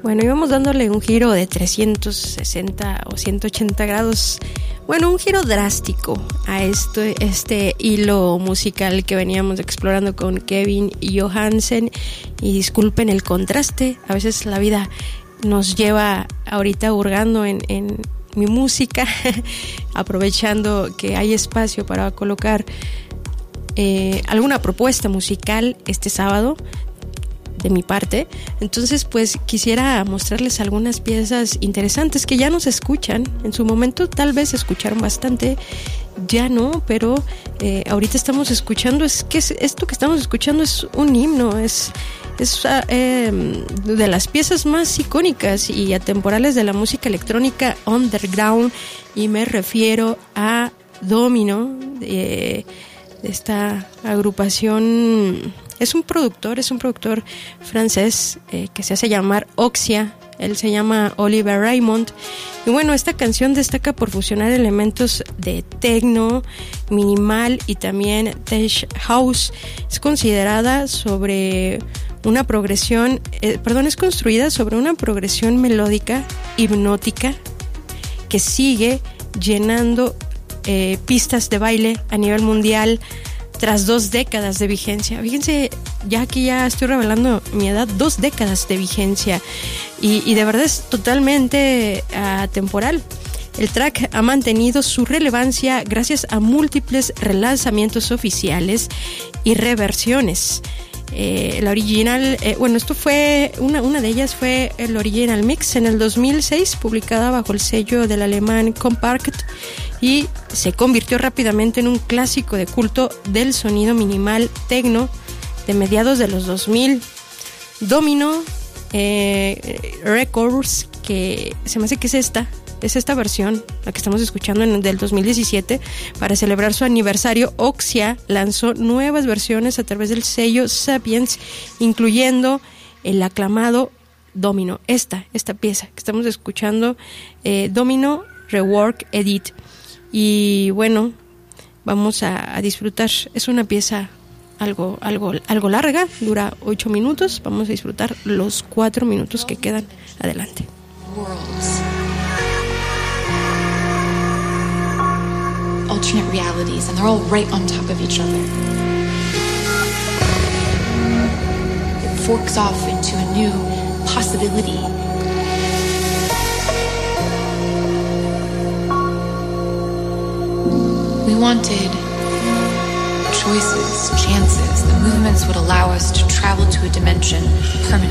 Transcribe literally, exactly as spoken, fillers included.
Bueno, íbamos dándole un giro de trescientos sesenta o ciento ochenta grados, bueno, un giro drástico a esto, este hilo musical que veníamos explorando con Kevin Johansen. Y disculpen el contraste, a veces la vida nos lleva ahorita hurgando en, en mi música, aprovechando que hay espacio para colocar eh, alguna propuesta musical este sábado de mi parte. Entonces pues quisiera mostrarles algunas piezas interesantes que ya nos escuchan. En su momento tal vez escucharon bastante, ya no, pero eh, ahorita estamos escuchando, es que es, esto que estamos escuchando es un himno, es, es eh, de las piezas más icónicas y atemporales de la música electrónica underground, y me refiero a Domino, eh, de esta agrupación. Es un productor, es un productor francés eh, que se hace llamar Oxia. Él se llama Oliver Raymond. Y bueno, esta canción destaca por fusionar elementos de techno, minimal y también tech house. Es considerada sobre una progresión, eh, perdón, es construida sobre una progresión melódica, hipnótica, que sigue llenando eh, pistas de baile a nivel mundial tras dos décadas de vigencia. Fíjense, ya aquí ya estoy revelando mi edad, dos décadas de vigencia, y, y de verdad es totalmente atemporal. El track ha mantenido su relevancia gracias a múltiples relanzamientos oficiales y reversiones. Eh, la original, eh, bueno, esto fue, una, una de ellas fue el Original Mix en el dos mil seis, publicada bajo el sello del alemán Kompakt, y se convirtió rápidamente en un clásico de culto del sonido minimal techno de mediados de los dos mil. Domino eh, Records, que se me hace que es esta, es esta versión, la que estamos escuchando en del dos mil diecisiete, para celebrar su aniversario. Oxia lanzó nuevas versiones a través del sello Sapiens, incluyendo el aclamado Domino, esta, esta pieza que estamos escuchando, eh, Domino Rework Edit. Y bueno, vamos a, a disfrutar. Es una pieza algo, algo, algo larga, dura ocho minutos. Vamos a disfrutar los cuatro minutos que quedan. Adelante. Worlds. Alternate realities, and they're all right on top of each other. It forks off into a new possibility. We wanted choices, chances. The movements would allow us to travel to a dimension permanently.